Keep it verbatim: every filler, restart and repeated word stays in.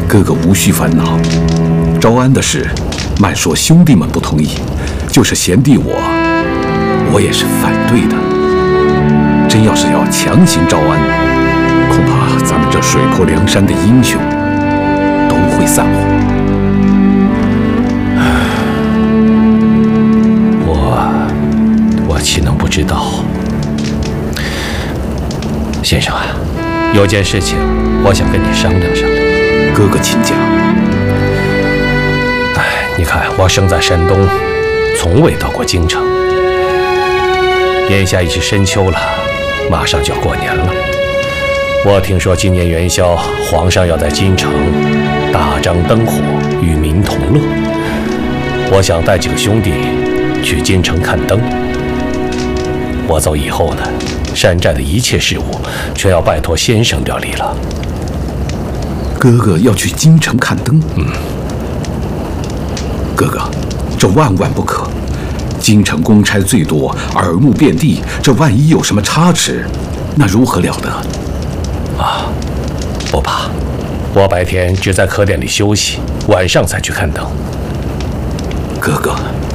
哥哥无需烦恼。招安的事，慢说兄弟们不同意，就是贤弟我，我也是反对的。真要是要强行招安，恐怕咱们这水泊梁山的英雄都会散伙。 我我岂能不知道？先生啊，有件事情我想跟你商量商量。 哥哥请讲。 哎，你看我生在山东，从未到过京城。眼下已是深秋了，马上就要过年了。我听说今年元宵，皇上要在京城大张灯火，与民同乐。我想带几个兄弟去京城看灯。我走以后呢，山寨的一切事务全要拜托先生料理了。 哥哥要去京城看灯？ 嗯。 哥哥，这万万不可！京城公差最多，耳目遍地，这万一有什么差池，那如何了得？ 啊，不怕，我白天只在客店里休息，晚上才去看灯。 哥哥，